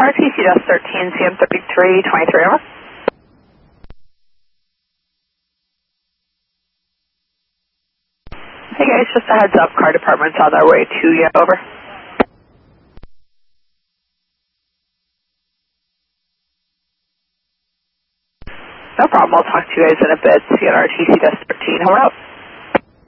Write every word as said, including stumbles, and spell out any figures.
R T C Desk thirteen, C M thirty-three twenty-three, over. Hey guys, just a heads up, car department's on their way to you, over. No problem, I'll talk to you guys in a bit. See you at R T C Desk thirteen, over out.